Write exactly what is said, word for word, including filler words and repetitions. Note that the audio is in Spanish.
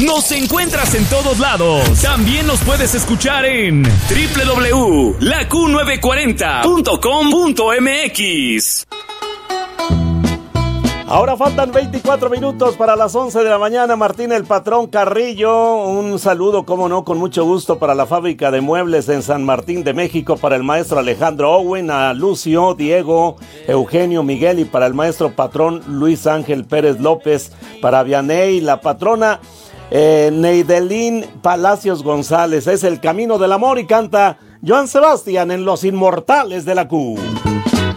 Nos encuentras en todos lados. También nos puedes escuchar en doble u doble u doble u punto la q novecientos cuarenta punto com punto m x. Ahora faltan veinticuatro minutos para las once de la mañana. Martín el Patrón Carrillo, un saludo, como no, con mucho gusto para la fábrica de muebles en San Martín de México, para el maestro Alejandro Owen, a Lucio, Diego, Eugenio, Miguel, y para el maestro patrón Luis Ángel Pérez López, para Vianey, la patrona eh, Neidelín Palacios González. Es el camino del amor y canta Joan Sebastián en Los Inmortales de la Q.